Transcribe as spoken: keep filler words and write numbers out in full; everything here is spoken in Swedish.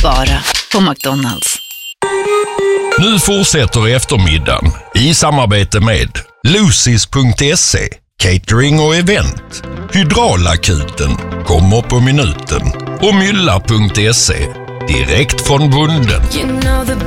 Bara på McDonald's. Nu fortsätter eftermiddagen i samarbete med Lucis punkt se, catering och event. Hydraulakuten kommer på minuten och Mylla punkt se, direkt från bonden. You know the